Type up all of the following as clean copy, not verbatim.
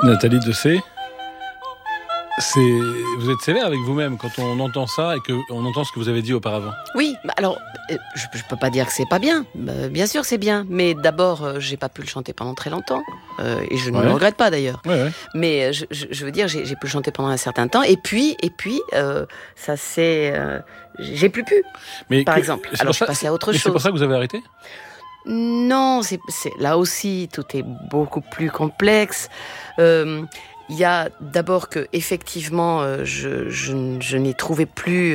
Nathalie Dessay, vous êtes sévère avec vous-même quand on entend ça et qu'on entend ce que vous avez dit auparavant. Oui, alors je peux pas dire que c'est pas bien. Bien sûr c'est bien, mais d'abord j'ai pas pu le chanter pendant très longtemps et je ne le regrette pas d'ailleurs. Ouais. Mais je veux dire j'ai pu le chanter pendant un certain temps et puis ça c'est j'ai plus pu. Par exemple. Alors je suis passée à autre chose. C'est pour ça que vous avez arrêté ? Non, c'est là aussi tout est beaucoup plus complexe. Il y a d'abord que effectivement je n'y trouvais plus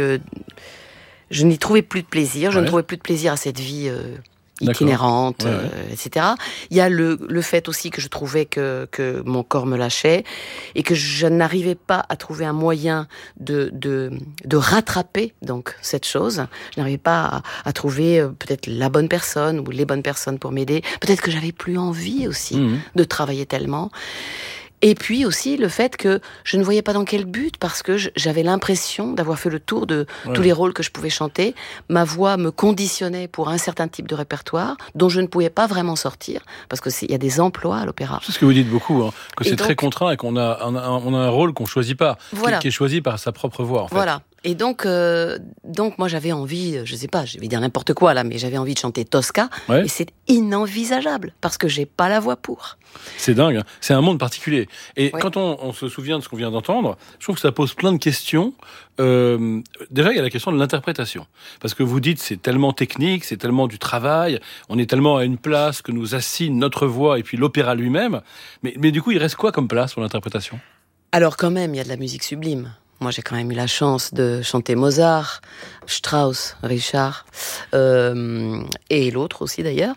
de plaisir, je ne trouvais plus de plaisir à cette vie itinérante, etc. Il y a le fait aussi que je trouvais que mon corps me lâchait et que je n'arrivais pas à trouver un moyen de rattraper donc cette chose. Je n'arrivais pas à trouver peut-être la bonne personne ou les bonnes personnes pour m'aider. Peut-être que j'avais plus envie aussi de travailler tellement. Et puis aussi le fait que je ne voyais pas dans quel but, parce que j'avais l'impression d'avoir fait le tour de tous les rôles que je pouvais chanter. Ma voix me conditionnait pour un certain type de répertoire dont je ne pouvais pas vraiment sortir, parce que il y a des emplois à l'opéra. C'est ce que vous dites beaucoup, que c'est très contraint et qu'on a un rôle qu'on choisit pas, qui est choisi par sa propre voix en fait. Voilà. Et donc moi j'avais envie, je sais pas, je vais dire n'importe quoi là, mais j'avais envie de chanter Tosca, et c'est inenvisageable parce que j'ai pas la voix pour. C'est dingue, hein. C'est un monde particulier. Et quand on se souvient de ce qu'on vient d'entendre, je trouve que ça pose plein de questions. Déjà, il y a la question de l'interprétation, parce que vous dites c'est tellement technique, c'est tellement du travail, on est tellement à une place que nous assigne notre voix et puis l'opéra lui-même. Mais du coup, il reste quoi comme place pour l'interprétation ? Alors quand même, il y a de la musique sublime. Moi, j'ai quand même eu la chance de chanter Mozart, Strauss, Richard, et l'autre aussi d'ailleurs,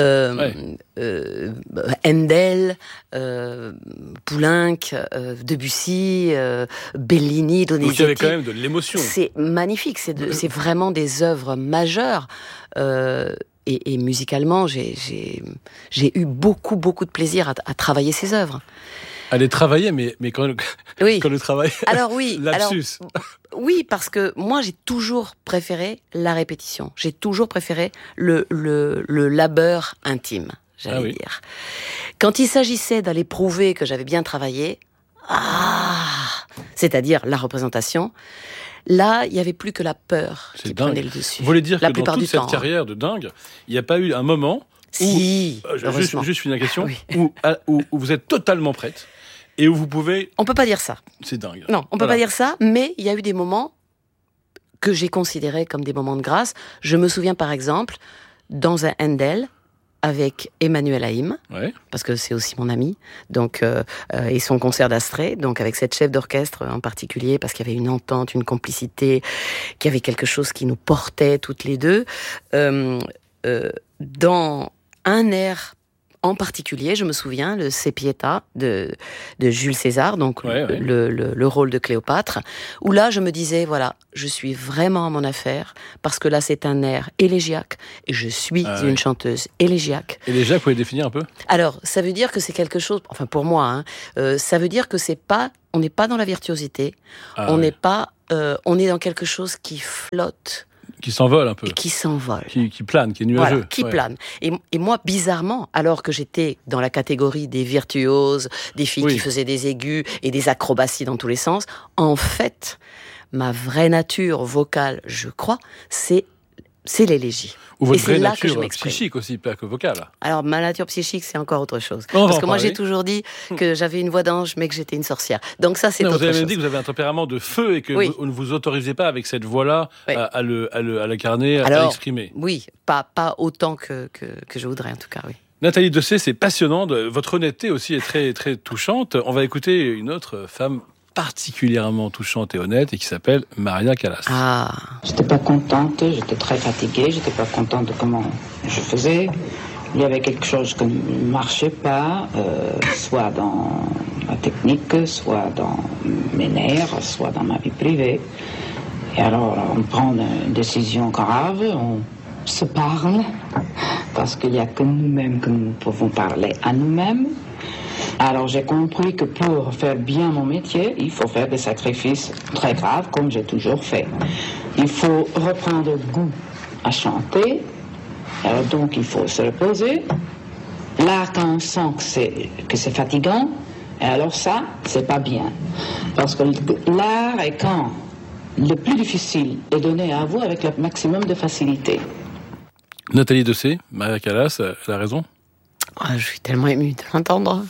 Handel, Poulenc, Debussy, Bellini, Donizetti. Donc il y avait quand même de l'émotion. C'est magnifique, c'est vraiment des œuvres majeures. Et musicalement, j'ai eu beaucoup de plaisir à travailler ces œuvres. À les travailler, mais quand le travail... Alors oui, lapsus. Oui, parce que moi, j'ai toujours préféré la répétition. J'ai toujours préféré le labeur intime, j'allais dire. Quand il s'agissait d'aller prouver que j'avais bien travaillé, c'est-à-dire la représentation, là, il n'y avait plus que la peur qui prenait le dessus. Vous voulez dire la que dans toute cette carrière de dingue, il n'y a pas eu un moment Si, juste une question, où vous êtes totalement prête et où vous pouvez... On peut pas dire ça. C'est dingue. Non, on peut pas dire ça, mais il y a eu des moments que j'ai considérés comme des moments de grâce. Je me souviens par exemple, dans un Handel, avec Emmanuel Haïm, parce que c'est aussi mon ami, donc et son concert d'Astrée, donc avec cette chef d'orchestre en particulier, parce qu'il y avait une entente, une complicité, qu'il y avait quelque chose qui nous portait toutes les deux. Dans un air en particulier, je me souviens, le Se Pietà de Jules César, donc le rôle de Cléopâtre, où là je me disais, voilà, je suis vraiment à mon affaire, parce que là c'est un air élégiaque, et je suis une chanteuse élégiaque. Élégiaque, vous pouvez définir un peu ? Alors, ça veut dire que c'est quelque chose, enfin pour moi, ça veut dire que on n'est pas dans la virtuosité, on est dans quelque chose qui flotte, qui s'envole un peu. Qui s'envole. Qui plane, qui est nuageux. Voilà, qui plane. Et moi, bizarrement, alors que j'étais dans la catégorie des virtuoses, des filles qui faisaient des aigus et des acrobaties dans tous les sens, en fait, ma vraie nature vocale, je crois, c'est l'élégie. Ou votre vraie nature psychique aussi, pas que vocale. Alors, ma nature psychique, c'est encore autre chose. Parce que moi, j'ai toujours dit que j'avais une voix d'ange, mais que j'étais une sorcière. Donc ça, c'est autre chose. Vous avez même dit que vous avez un tempérament de feu et que vous ne vous autorisez pas, avec cette voix-là, à l'incarner, à l'exprimer. Oui, pas autant que je voudrais, en tout cas, oui. Nathalie Dessay, c'est passionnant. Votre honnêteté aussi est très, très touchante. On va écouter une autre femme particulièrement touchante et honnête, et qui s'appelle Maria Callas. J'étais pas contente, j'étais très fatiguée, j'étais pas contente de comment je faisais. Il y avait quelque chose qui ne marchait pas, soit dans la technique, soit dans mes nerfs, soit dans ma vie privée. Et alors, on prend une décision grave, on se parle, parce qu'il n'y a que nous-mêmes que nous pouvons parler à nous-mêmes. Alors j'ai compris que pour faire bien mon métier, il faut faire des sacrifices très graves, comme j'ai toujours fait. Il faut reprendre goût à chanter, donc il faut se reposer. Là, quand on sent que c'est fatigant, Et alors ça, c'est pas bien. Parce que l'art est quand le plus difficile est donné à vous avec le maximum de facilité. Nathalie Dessay, Maria Callas, elle a raison. Je suis tellement émue de l'entendre.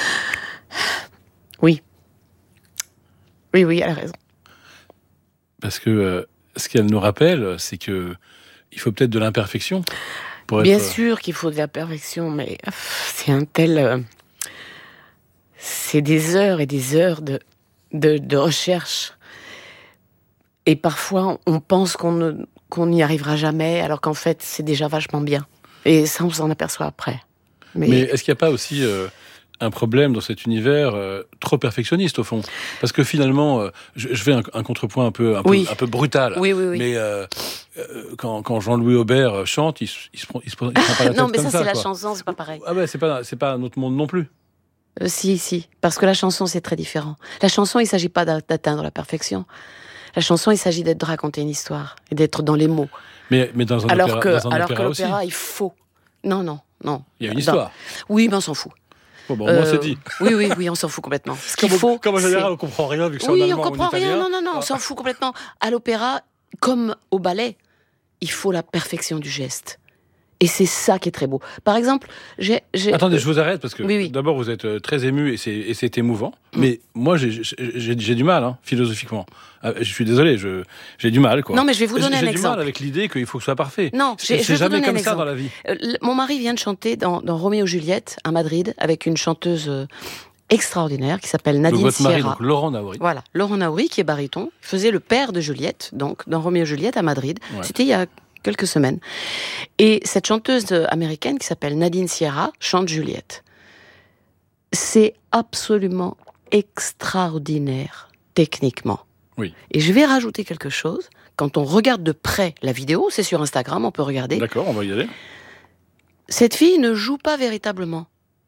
Oui. Oui, elle a raison. Parce que ce qu'elle nous rappelle, c'est que il faut peut-être de l'imperfection pour être... Bien sûr qu'il faut de la perfection, mais c'est un tel... c'est des heures et des heures de recherche. Et parfois, on pense qu'on n'y arrivera jamais, alors qu'en fait, c'est déjà vachement bien. Et ça, on s'en aperçoit après. Mais est-ce qu'il n'y a pas aussi un problème dans cet univers trop perfectionniste, au fond ? Parce que finalement, je fais un contrepoint un peu brutal. Oui. Mais quand Jean-Louis Aubert chante, il se prend pas la tête non, mais comme ça, c'est quoi. la chanson, c'est pas pareil. Ah ouais, c'est pas un autre monde non plus. Si, parce que la chanson, c'est très différent. La chanson, il ne s'agit pas d'atteindre la perfection. La chanson, il s'agit de raconter une histoire et d'être dans les mots. Mais dans un alors opéra que aussi. l'opéra, il faut... Non. Il y a une histoire. Oui, mais on s'en fout. Bon, moi, c'est dit. Oui, on s'en fout complètement. Ce qu'il faut, comme en général, on comprend rien, vu que c'est en oui, allemand on comprend ou en italien. rien. Non, on s'en fout complètement. À l'opéra, comme au ballet, il faut la perfection du geste. Et c'est ça qui est très beau. Par exemple, Attendez, je vous arrête parce que oui. D'abord vous êtes très ému et c'est émouvant. Mais moi j'ai du mal philosophiquement. Je suis désolé, j'ai du mal quoi. Non, mais je vais vous donner un exemple. J'ai du mal avec l'idée qu'il faut que ce soit parfait. Non, c'est jamais comme ça dans la vie. Mon mari vient de chanter dans Roméo et Juliette à Madrid avec une chanteuse extraordinaire qui s'appelle Nadine votre Sierra. mari, donc Laurent Naouri. Voilà, Laurent Naouri qui est baryton, faisait le père de Juliette, donc dans Roméo et Juliette à Madrid. Ouais. C'était il y a quelques semaines. Et cette chanteuse américaine qui s'appelle Nadine Sierra chante Juliette. C'est absolument extraordinaire techniquement. Oui. Et je vais rajouter quelque chose. Quand on regarde de près la vidéo, c'est sur Instagram, on peut regarder. D'accord, on va y aller. Cette fille ne joue pas véritablement.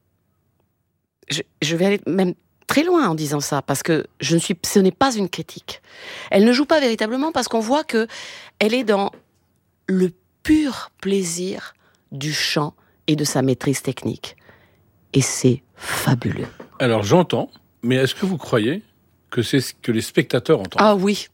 Je vais aller même très loin en disant ça, parce que ce n'est pas une critique. Elle ne joue pas véritablement parce qu'on voit que elle est dans le pur plaisir du chant et de sa maîtrise technique. Et c'est fabuleux. Alors j'entends, mais est-ce que vous croyez que c'est ce que les spectateurs entendent ? Ah oui.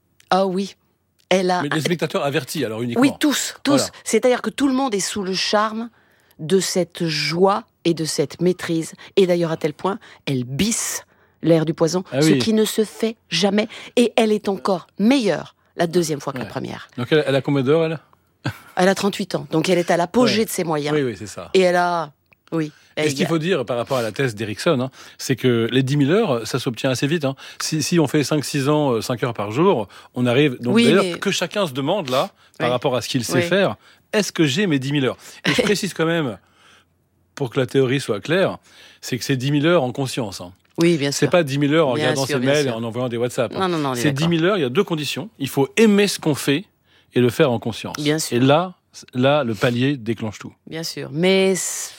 Mais les spectateurs avertis, alors uniquement. Oui, tous. Voilà. C'est-à-dire que tout le monde est sous le charme de cette joie et de cette maîtrise. Et d'ailleurs, à tel point, elle bisse l'air du poison, ce qui ne se fait jamais. Et elle est encore meilleure la deuxième fois que la première. Donc elle a combien d'heures, elle ? Elle a 38 ans, donc elle est à l'apogée de ses moyens. Oui, c'est ça. Et elle a... Oui. Et ce qu'il faut dire par rapport à la thèse d'Erikson, c'est que les 10 000 heures, ça s'obtient assez vite. Si on fait 5-6 ans, 5 heures par jour, on arrive... Donc d'ailleurs, que chacun se demande, là, par rapport à ce qu'il sait faire, est-ce que j'ai mes 10 000 heures ? Et je précise quand même, pour que la théorie soit claire, c'est que c'est 10 000 heures en conscience. Oui, bien sûr. C'est pas 10 000 heures en regardant ses mails et en envoyant des WhatsApp. Non, c'est 10 000 heures, il y a deux conditions. Il faut aimer ce qu'on fait et le faire en conscience. Bien sûr. Et là, le palier déclenche tout. Bien sûr. Mais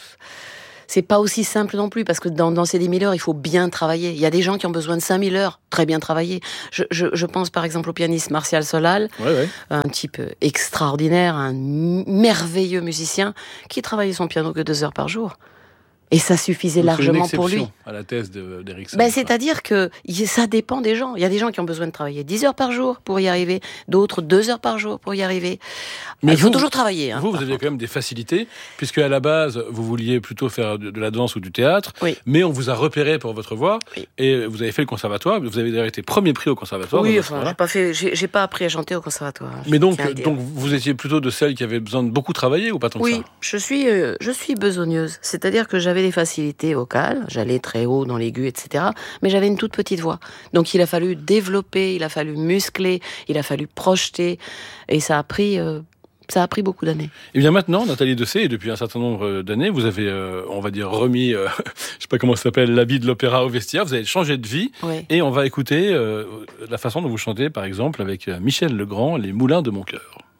c'est pas aussi simple non plus, parce que dans ces 10 000 heures, il faut bien travailler. Il y a des gens qui ont besoin de 5 000 heures, très bien travailler. Je pense par exemple au pianiste Martial Solal, un type extraordinaire, un merveilleux musicien, qui travaillait son piano que 2 heures par jour. Et ça suffisait largement pour lui. À la thèse d'Erikson. C'est-à-dire que ça dépend des gens. Il y a des gens qui ont besoin de travailler 10 heures par jour pour y arriver, d'autres 2 heures par jour pour y arriver. Mais il faut toujours travailler. Vous avez quand même des facilités, puisque à la base, vous vouliez plutôt faire de la danse ou du théâtre, mais on vous a repéré pour votre voix, et vous avez fait le conservatoire, vous avez d'ailleurs été premier prix au conservatoire. Oui, j'ai pas appris à chanter au conservatoire. Mais donc vous étiez plutôt de celles qui avaient besoin de beaucoup travailler, ou pas tant que ça ? Oui, je suis besogneuse. C'est-à-dire que j'avais des facilités vocales, j'allais très haut dans l'aigu, etc. Mais j'avais une toute petite voix. Donc il a fallu développer, il a fallu muscler, il a fallu projeter, et ça a pris beaucoup d'années. Et bien maintenant, Nathalie Dessay, et depuis un certain nombre d'années, vous avez, on va dire, remis, je sais pas comment ça s'appelle, l'habit de l'opéra au vestiaire, vous avez changé de vie, et on va écouter la façon dont vous chantez, par exemple, avec Michel Legrand, Les Moulins de mon cœur.